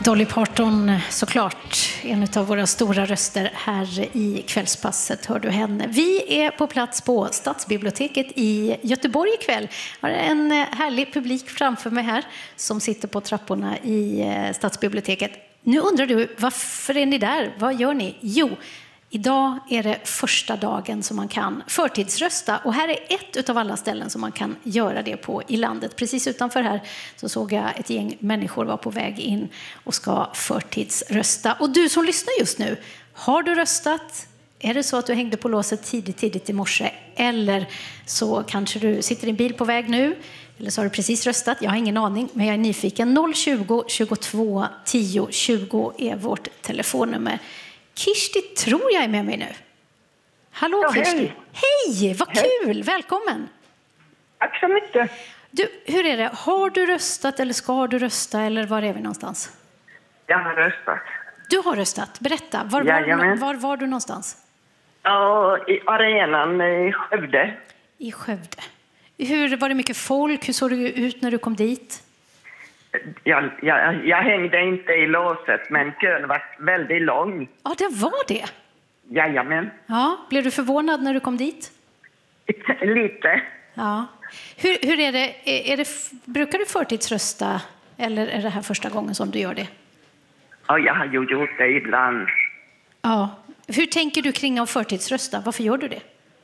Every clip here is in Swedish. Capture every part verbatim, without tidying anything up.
Dolly Parton, såklart, en av våra stora röster här i kvällspasset, hör du henne. Vi är på plats på Stadsbiblioteket i Göteborg ikväll. Jag har en härlig publik framför mig här som sitter på trapporna i Stadsbiblioteket. Nu undrar du, varför är ni där? Vad gör ni? Jo, idag är det första dagen som man kan förtidsrösta. Och här är ett av alla ställen som man kan göra det på i landet. Precis utanför här så såg jag ett gäng människor var på väg in och ska förtidsrösta. Och du som lyssnar just nu, har du röstat? Är det så att du hängde på låset tidigt, tidigt i morse? Eller så kanske du sitter i en bil på väg nu? Eller så har du precis röstat? Jag har ingen aning, men jag är nyfiken. noll tjugo, tjugotvå, tio, tjugo är vårt telefonnummer. Kirsti tror jag är med mig nu. Hallå ja, Kirsti. Hej. Hej, vad hej. Kul. Välkommen. Tack så mycket. Du, hur är det? Har du röstat eller ska du rösta eller var är vi någonstans? Jag har röstat. Du har röstat. Berätta. Var var, var, var du någonstans? Ja, i arenan i Skövde. I Skövde. Hur var det mycket folk? Hur såg du ut när du kom dit? Jag, jag, jag hängde inte i låset, men kön var väldigt lång. Ja, det var det. Jajamän. Ja, blev du förvånad när du kom dit? Lite. Ja. Hur, hur är det? Är det? Brukar du förtidsrösta eller är det här första gången som du gör det? Ja, jag har ju gjort det ibland. Ja. Hur tänker du kring att förtidsrösta? Varför gör du det?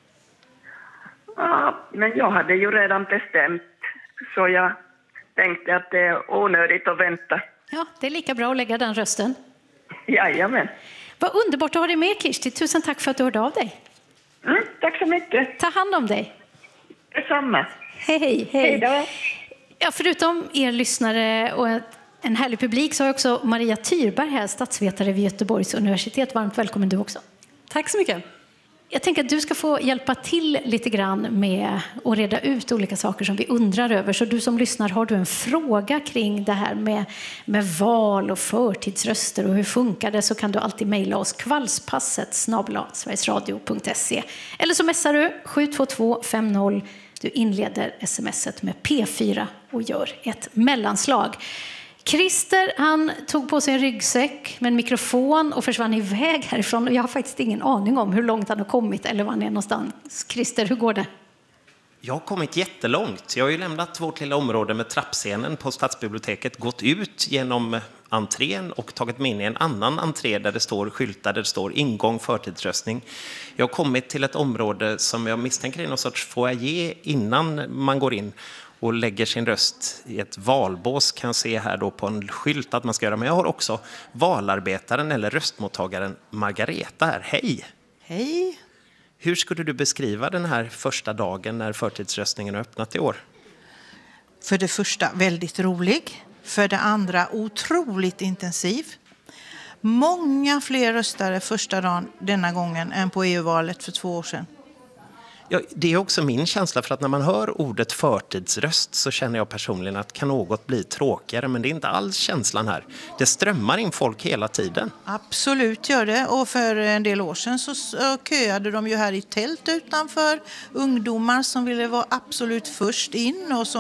Ja, men jag hade ju redan bestämt, så jag tänkte att det är onödigt att vänta. Ja, det är lika bra att lägga den rösten. Jajamän. Vad underbart att ha dig med, Kirsti. Tusen tack för att du hörde av dig. Mm, tack så mycket. Ta hand om dig. Detsamma. Hej, hej. Hej då. Ja, förutom er lyssnare och en härlig publik så har jag också Maria Tyrberg här, statsvetare vid Göteborgs universitet. Varmt välkommen du också. Tack så mycket. Jag tänker att du ska få hjälpa till lite grann med att reda ut olika saker som vi undrar över. Så du som lyssnar, har du en fråga kring det här med, med val och förtidsröster och hur funkar det, så kan du alltid mejla oss kvällspasset snabel-a sverigesradio punkt se. Eller så messar du sju två två fem noll. Du inleder smset med P fyra och gör ett mellanslag. Christer, han tog på sig en ryggsäck med en mikrofon och försvann iväg härifrån. Och jag har faktiskt ingen aning om hur långt han har kommit eller var han är någonstans. Christer, hur går det? Jag har kommit jättelångt. Jag har ju lämnat vårt lilla område med trappscenen på Stadsbiblioteket, gått ut genom entrén och tagit mig in i en annan entré där det står skyltar där det står ingång förtidsröstning. Jag har kommit till ett område som jag misstänker är någon sorts foyer innan man går in och lägger sin röst i ett valbås, kan se här då på en skylt att man ska göra. Men jag har också valarbetaren eller röstmottagaren Margareta här. Hej! Hej! Hur skulle du beskriva den här första dagen när förtidsröstningen har öppnat i år? För det första väldigt rolig. För det andra otroligt intensiv. Många fler röstare första dagen denna gången än på E U-valet för två år sedan. Ja, det är också min känsla, för att när man hör ordet förtidsröst så känner jag personligen att kan något bli tråkigare, men det är inte alls känslan här. Det strömmar in folk hela tiden. Absolut gör det, och för en del år sedan så köade de ju här i tält utanför ungdomar som ville vara absolut först in och som